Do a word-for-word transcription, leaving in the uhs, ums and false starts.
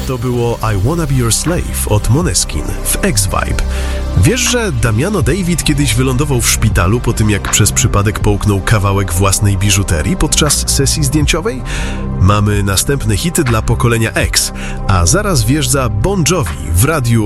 To było I Wanna Be Your Slave od Måneskin w X-Vibe. Wiesz, że Damiano David kiedyś wylądował w szpitalu po tym, jak przez przypadek połknął kawałek własnej biżuterii podczas sesji zdjęciowej? Mamy następne hity dla pokolenia X, a zaraz wjeżdża Bon Jovi w radiu